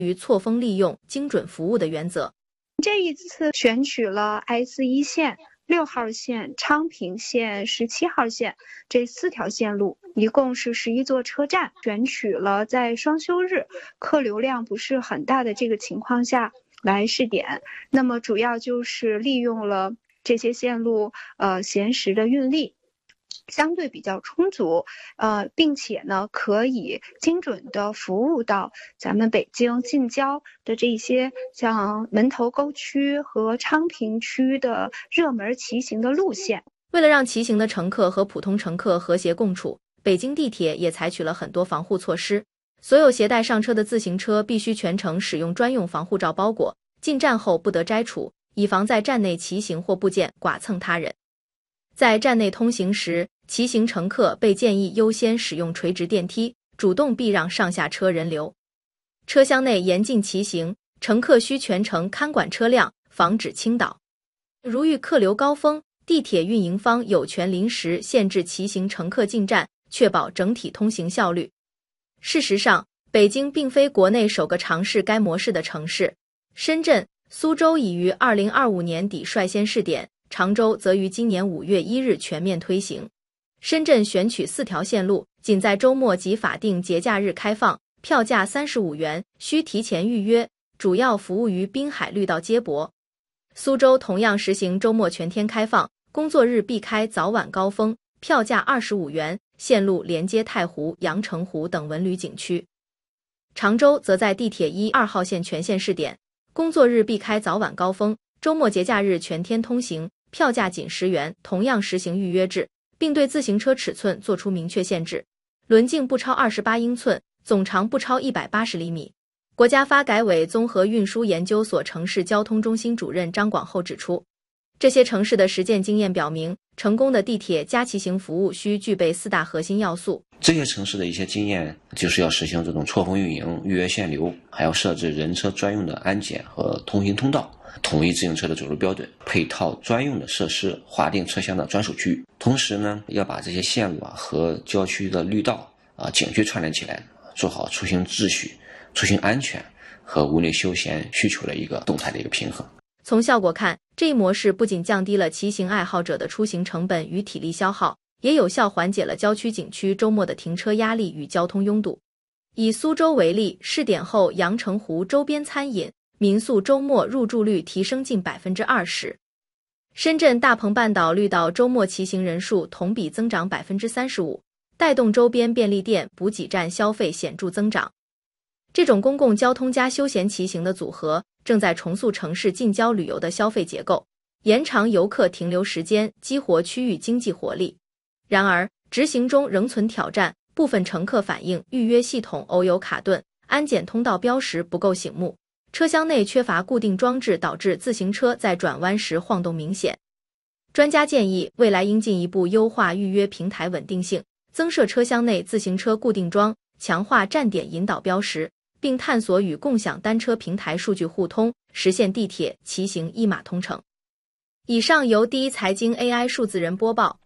于错峰利用、精准服务的原则。 这一次选取了 S1 线、6号线、昌平线、17号线这4条线路，一共是11座车站，选取了在双休日客流量不是很大的这个情况下来试点。那么主要就是利用了这些线路闲时的运力相对比较充足，并且呢可以精准的服务到咱们北京近郊的这些像门头沟区和昌平区的热门骑行的路线。 为了让骑行的乘客和普通乘客和谐共处，北京地铁也采取了很多防护措施。所有携带上车的自行车必须全程使用专用防护罩包裹，进站后不得摘除，以防在站内骑行或部件剐蹭他人。在站内通行时，骑行乘客被建议优先使用垂直电梯，主动避让上下车人流。车厢内严禁骑行，乘客需全程看管车辆，防止倾倒。如遇客流高峰，地铁运营方有权临时限制骑行乘客进站，确保整体通行效率。事实上，北京并非国内首个尝试该模式的城市，深圳、苏州已于2025年底率先试点，常州则于今年5月1日全面推行。深圳选取4条线路，仅在周末及法定节假日开放，票价35元，需提前预约，主要服务于滨海绿道接驳。苏州同样实行周末全天开放，工作日避开早晚高峰，票价25元，线路连接太湖、阳澄湖等文旅景区。常州则在地铁1、2号线全线试点，工作日避开早晚高峰，周末节假日全天通行，票价仅10元，同样实行预约制，并对自行车尺寸做出明确限制，轮径不超28英寸，总长不超180厘米。国家发改委综合运输研究所城市交通中心主任张广厚指出，这些城市的实践经验表明，成功的地铁加骑行服务需具备4大核心要素。 这些城市的一些经验就是要实行这种错峰运营、预约限流，还要设置人车专用的安检和通行通道，统一自行车的走路标准，配套专用的设施，划定车厢的专属区。同时呢，要把这些线路和郊区的绿道景区串联起来，做好出行秩序、出行安全和屋内休闲需求的一个动态的一个平衡。 从效果看，这一模式不仅降低了骑行爱好者的出行成本与体力消耗，也有效缓解了郊区景区周末的停车压力与交通拥堵。以苏州为例，试点后阳澄湖周边餐饮、民宿周末入住率提升近 20%。深圳大鹏半岛绿道周末骑行人数同比增长 35%， 带动周边便利店、补给站消费显著增长。这种公共交通加休闲骑行的组合，正在重塑城市近郊旅游的消费结构，延长游客停留时间，激活区域经济活力。然而，执行中仍存挑战，部分乘客反映预约系统偶有卡顿，安检通道标识不够醒目，车厢内缺乏固定装置，导致自行车在转弯时晃动明显。专家建议，未来应进一步优化预约平台稳定性，增设车厢内自行车固定桩，强化站点引导标识，并探索与共享单车平台数据互通，实现地铁、骑行一码通城。以上由第一财经 AI 数字人播报。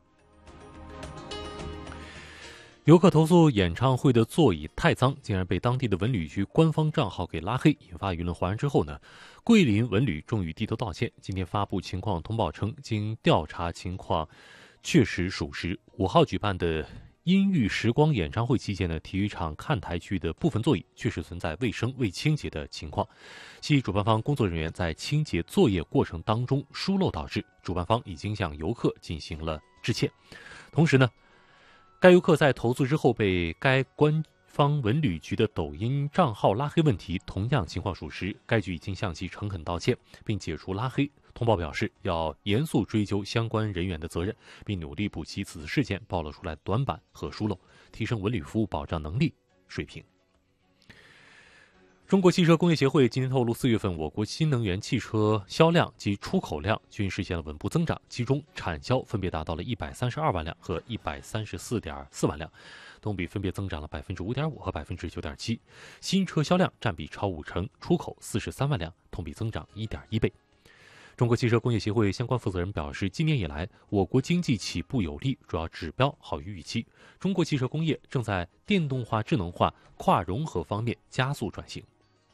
游客投诉演唱会的座椅太脏，竟然被当地的文旅局官方账号给拉黑，引发舆论哗然之后呢，桂林文旅终于低头道歉，今天发布情况通报称，经调查情况确实属实，5号举办的音域时光演唱会期间呢，体育场看台区的部分座椅确实存在卫生未清洁的情况，系主办方工作人员在清洁作业过程当中疏漏导致，主办方已经向游客进行了致歉。同时呢，该游客在投诉之后被该官方文旅局的抖音账号拉黑问题同样情况属实，该局已经向其诚恳道歉，并解除拉黑。通报表示要严肃追究相关人员的责任，并努力补齐此次事件暴露出来短板和疏漏，提升文旅服务保障能力水平。中国汽车工业协会今天透露，4月份我国新能源汽车销量及出口量均实现了稳步增长，其中产销分别达到了132万辆和134.4万辆，同比分别增长了 5.5% 和 9.7%， 新车销量占比超50%，出口43万辆，同比增长 1.1 倍。中国汽车工业协会相关负责人表示，今年以来我国经济起步有力，主要指标好于预期，中国汽车工业正在电动化、智能化、跨融合方面加速转型。